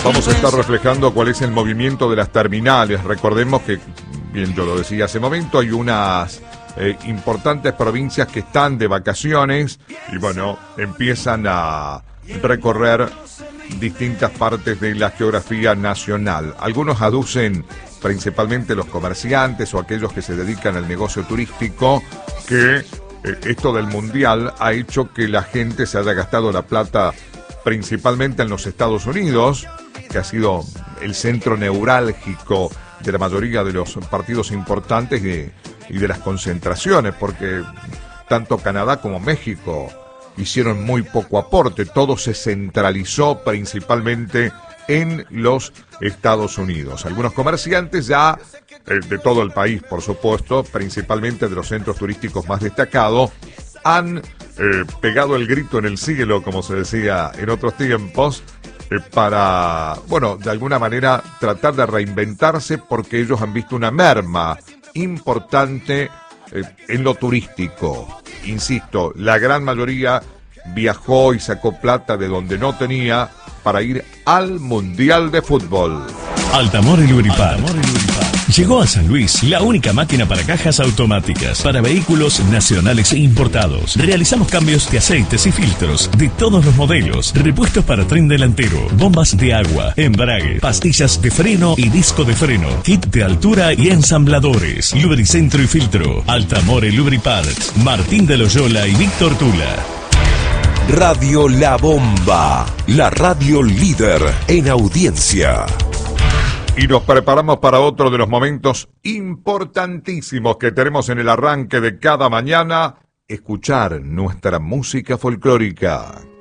Vamos a estar reflejando cuál es el movimiento de las terminales. Recordemos que, bien yo lo decía hace momento, hay unas importantes provincias que están de vacaciones y bueno, empiezan a recorrer distintas partes de la geografía nacional. Algunos aducen, principalmente los comerciantes o aquellos que se dedican al negocio turístico, que esto del mundial ha hecho que la gente se haya gastado la plata principalmente en los Estados Unidos, que ha sido el centro neurálgico de la mayoría de los partidos importantes y de las concentraciones, porque tanto Canadá como México hicieron muy poco aporte, todo se centralizó principalmente en los Estados Unidos. Algunos comerciantes ya, de todo el país por supuesto, principalmente de los centros turísticos más destacados, han pegado el grito en el cielo, como se decía en otros tiempos, para, bueno, de alguna manera tratar de reinventarse, porque ellos han visto una merma importante en lo turístico. Insisto, la gran mayoría viajó y sacó plata de donde no tenía para ir al Mundial de Fútbol. Altamore Lubripar. Llegó a San Luis la única máquina para cajas automáticas para vehículos nacionales e importados. Realizamos cambios de aceites y filtros de todos los modelos, repuestos para tren delantero, bombas de agua, embrague, pastillas de freno y disco de freno, kit de altura y ensambladores, lubricentro y filtro. Altamore Lubripart, Martín de Loyola y Víctor Tula. Radio La Bomba, la radio líder en audiencia. Y nos preparamos para otro de los momentos importantísimos que tenemos en el arranque de cada mañana: escuchar nuestra música folclórica.